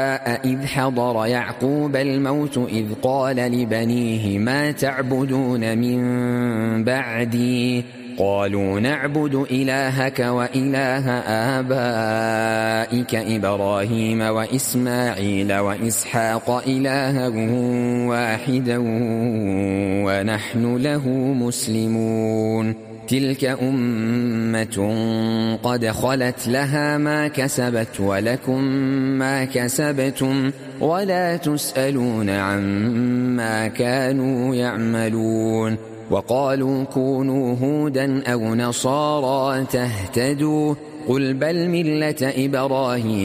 إذ حضر يعقوب الموت إذ قال لبنيه ما تعبدون من بعدي قالوا نعبد إلهك وإله آبائك إبراهيم وإسماعيل وإسحاق إلها واحدا ونحن له مسلمون تلك أمة قد خلت لها ما كسبت ولكم ما كسبتم ولا تسألون عما كانوا يعملون وقالوا كونوا هودا أو نصارى تهتدوا قل بل ملة إبراهيم